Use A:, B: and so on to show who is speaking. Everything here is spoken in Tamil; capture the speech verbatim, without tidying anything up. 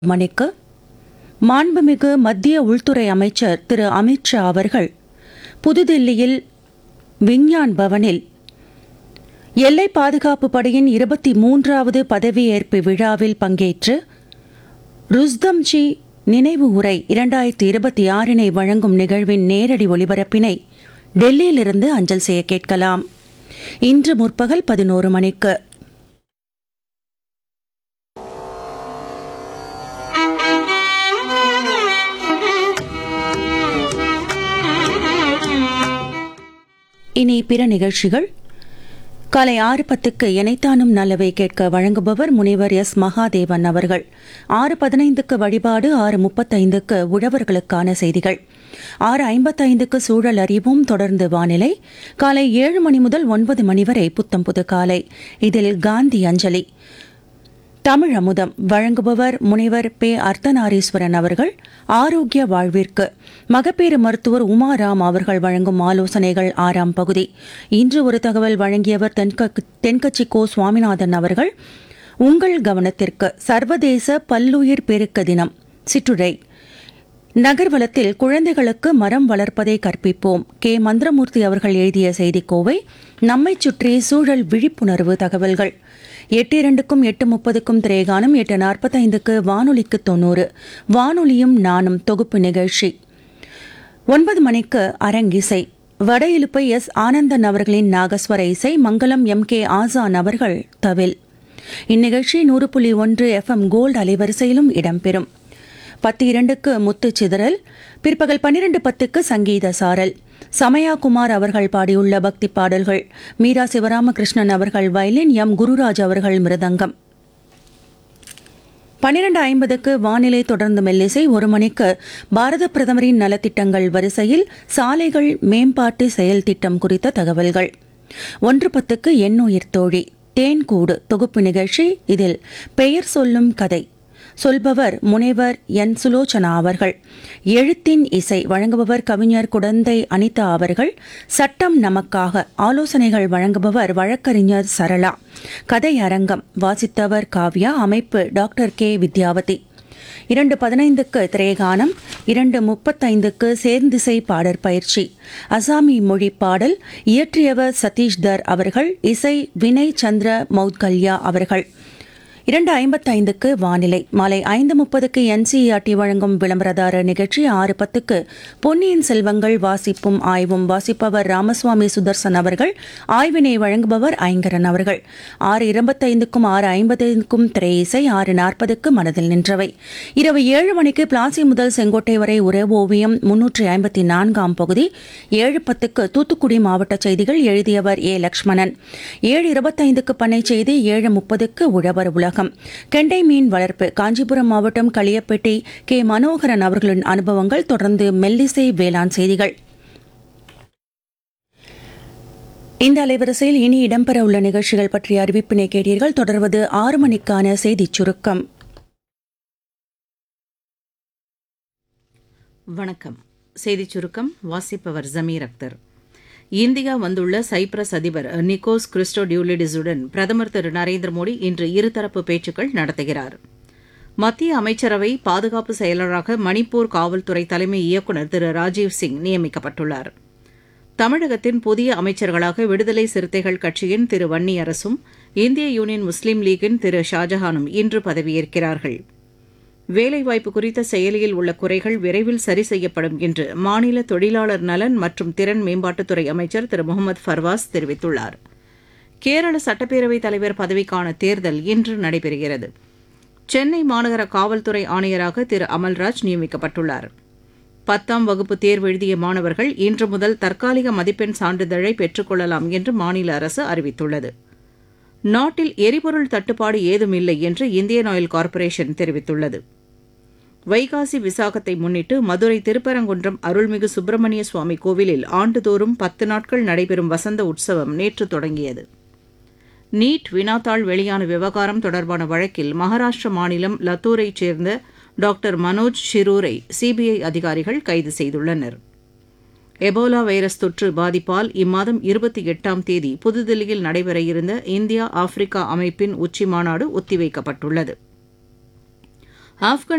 A: மணிக்கு மாண்புமிகு மத்திய உள்துறை அமைச்சர் திரு அமித்ஷா அவர்கள் புதுதில்லியில் விஞ்ஞான் பவனில் எல்லை பாதுகாப்பு படையின் இருபத்தி மூன்றாவது பதவியேற்பு விழாவில் பங்கேற்று ருஸ்தம்ஜி நினைவு உரை இரண்டாயிரத்தி இருபத்தி ஆறினை வழங்கும் நிகழ்வின் நேரடி ஒலிபரப்பினை டெல்லியிலிருந்து அஞ்சல் செய்ய கேட்கலாம். இன்று முற்பகல் பதினோரு மணிக்கு. இனி பிற நிகழ்ச்சிகள். காலை ஆறு பத்துக்கு எனைத்தானும் நல்லவை கேட்க வழங்குபவர் முனைவர் எஸ் மகாதேவன் அவர்கள். ஆறு பதினைந்துக்கு வழிபாடு, ஆறு முப்பத்தைந்துக்கு உழவர்களுக்கான செய்திகள், ஆறு ஐம்பத்தைந்துக்கு சூழல் அறிவும், தொடர்ந்து வானிலை. காலை ஏழு மணி முதல் ஒன்பது மணி வரை புத்தம் புது காலை. இதில் காந்தி அஞ்சலி, தமிழ் அமுதம் வழங்குபவர் முனைவர் பே அர்த்தநாரீஸ்வரன் அவர்கள். ஆரோக்கிய வாழ்விற்கு மகப்பேறு மருத்துவர் உமாராம் அவர்கள் வழங்கும் ஆலோசனைகள் ஆறாம் பகுதி. இன்று ஒரு தகவல் வழங்கியவர் தென்கட்சி கோ சுவாமிநாதன் அவர்கள். உங்கள் கவனத்திற்கு சர்வதேச பல்லுயிர் பெருக்க தினம் சிற்றுரை. நகர்வலத்தில் குழந்தைகளுக்கு மரம் வளர்ப்பதை கற்பிப்போம், கே மந்திரமூர்த்தி அவர்கள் எழுதிய செய்திக்கோவை. நம்மை சுற்றி சூழல் விழிப்புணர்வு தகவல்கள். எட்டு இரண்டுக்கும் எட்டு முப்பதுக்கும் திரைகானம், எட்டு நாற்பத்தைந்துக்கு வானொலிக்கு தொன்னூறு, வானொலியும் நானும் தொகுப்பு நிகழ்ச்சி. ஒன்பது மணிக்கு அரங்கிசை. வட இலுப்பை எஸ் ஆனந்தன் அவர்களின் நாகஸ்வர இசை, மங்களம் எம் கே ஆசான் அவர்கள் தவில். இந்நிகழ்ச்சி நூறு புள்ளி ஒன்று எஃப் எம் கோல்டு அலைவரிசையிலும் இடம்பெறும். பத்து இரண்டுக்கு முத்து சிதறல். பிற்பகல் பன்னிரண்டு பத்துக்கு சங்கீத சாரல். சமயா குமார் அவர்கள் பாடியுள்ள பக்தி பாடல்கள். மீரா சிவராமகிருஷ்ணன் அவர்கள் வயலின், எம் குருராஜ் அவர்கள் மிருதங்கம். பன்னிரண்டு ஐம்பதுக்கு வானிலை, தொடர்ந்து மெல்லிசை. ஒரு மணிக்கு பாரத பிரதமரின் நலத்திட்டங்கள் வரிசையில் சாலைகள் மேம்பாட்டு செயல் திட்டம் குறித்த தகவல்கள். ஒன்று பத்துக்கு எண்ணுயிர் தோழி தேன்கூடு தொகுப்பு நிகழ்ச்சி. இதில் பெயர் சொல்லும் கதை, சொல்பவர் முனைவர் என் சுலோச்சனா அவர்கள். எழுத்தின் இசை வழங்குபவர் கவிஞர் குடந்தை அனிதா அவர்கள். சட்டம் நமக்காக ஆலோசனைகள் வழங்குபவர் வழக்கறிஞர் சரளா. கதை அரங்கம் வாசித்தவர் காவ்யா. அமைப்பு டாக்டர் கே வித்யாவதி. இரண்டு பதினைந்துக்கு திரைகானம், இரண்டு முப்பத்தைந்துக்கு சேர்ந்திசை பாடற் பயிற்சி. அசாமி மொழி பாடல் இயற்றியவர் சதீஷ்தர் அவர்கள். இசை வினய் சந்திர மௌத்கல்யா அவர்கள். இரண்டு ஐம்பத்தைந்துக்கு வானிலை. மாலை ஐந்து முப்பதுக்கு என்சிஇஆர்டி வழங்கும் விளம்பரதார நிகழ்ச்சி. ஆறு பத்துக்கு பொன்னியின் செல்வங்கள் வாசிப்பும் ஆய்வும், வாசிப்பவர் ராமசுவாமி சுதர்சன் அவர்கள். ஆய்வினை வழங்குபவர் ஐங்கரன் அவர்கள். ஆறு இருபத்தைந்துக்கும் ஆறு ஐம்பத்தைந்துக்கும் திரை இசை. ஆறு நாற்பதுக்கு மனதில் நின்றவை. இரவு ஏழு மணிக்கு பிளாசி முதல் செங்கோட்டை வரை உரை ஓவியம் முன்னூற்றி ஐம்பத்தி நான்காம் பகுதி. ஏழு பத்துக்கு தூத்துக்குடி மாவட்ட செய்திகள், எழுதியவர் ஏ லட்சுமணன். ஏழு இருபத்தைந்துக்கு பண்ணை செய்தி. ஏழு முப்பதுக்கு உழவர் உலகம். கெண்டை மீன் வளர்ப்பு, காஞ்சிபுரம் மாவட்டம் களியப்பேட்டை கே மனோகரன் அவர்களின் அனுபவங்கள். தொடர்ந்து மெல்லிசை வேளாண் செய்திகள். இந்த அலைவரிசையில் இனி இடம்பெற உள்ள நிகழ்ச்சிகள் பற்றிய அறிவிப்பினை கேட்டீர்கள். தொடர்வது ஆறு மணிக்கான செய்திச் சுருக்கம்.
B: வணக்கம். செய்திச் சுருக்கம் வாசிப்பவர் ஜமீர் அக்தர். இந்தியா வந்துள்ள சைப்ரஸ் அதிபர் நிக்கோஸ் கிறிஸ்டோடியூலிடிஸுடன் பிரதமர் திரு நரேந்திர மோடி இன்று இருதரப்பு பேச்சுக்கள் நடத்துகிறார். மத்திய அமைச்சரவை பாதுகாப்பு செயலராக மணிப்பூர் காவல்துறை தலைமை இயக்குநர் திரு ராஜீவ் சிங் நியமிக்கப்பட்டுள்ளார். தமிழகத்தின் புதிய அமைச்சர்களாக விடுதலை சிறுத்தைகள் கட்சியின் திரு வன்னியரசும் இந்திய யூனியன் முஸ்லீம் லீக்கின் திரு ஷாஜஹானும் இன்று பதவியேற்கிறார்கள். வேலைவாய்ப்பு குறித்த செயலியில் உள்ள குறைகள் விரைவில் சரி செய்யப்படும் என்று மாநில தொழிலாளர் நலன் மற்றும் திறன் மேம்பாட்டுத்துறை அமைச்சர் திரு முகமது ஃபர்வாஸ் தெரிவித்துள்ளார். கேரள சட்டப்பேரவைத் தலைவர் பதவிக்கான தேர்தல் இன்று நடைபெறுகிறது. சென்னை மாநகர காவல்துறை ஆணையராக திரு அமல்ராஜ் நியமிக்கப்பட்டுள்ளார். பத்தாம் வகுப்பு தேர்வு எழுதிய மாணவர்கள் இன்று முதல் தற்காலிக மதிப்பெண் சான்றிதழை பெற்றுக் கொள்ளலாம் என்று மாநில அரசு அறிவித்துள்ளது. நாட்டில் எரிபொருள் தட்டுப்பாடு ஏதுமில்லை என்று இந்தியன் ஆயில் கார்ப்பரேஷன் தெரிவித்துள்ளது. வைகாசி விசாகத்தை முன்னிட்டு மதுரை திருப்பரங்குன்றம் அருள்மிகு சுப்பிரமணிய சுவாமி கோவிலில் ஆண்டுதோறும் பத்து நாட்கள் நடைபெறும் வசந்த உற்சவம் நேற்று தொடங்கியது. நீட் வினாத்தாள் வெளியான விவகாரம் தொடர்பான வழக்கில் மகாராஷ்டிர மாநிலம் லத்தூரைச் சேர்ந்த டாக்டர் மனோஜ் ஷிரூரை சிபிஐ அதிகாரிகள் கைது செய்துள்ளனர். எபோலா வைரஸ் தொற்று பாதிப்பால் இம்மாதம் இருபத்தி எட்டாம் தேதி புதுதில்லியில் நடைபெற இருந்த இந்தியா ஆப்பிரிக்கா அமைப்பின் உச்சி மாநாடு ஒத்திவைக்கப்பட்டுள்ளது. ஆப்கான்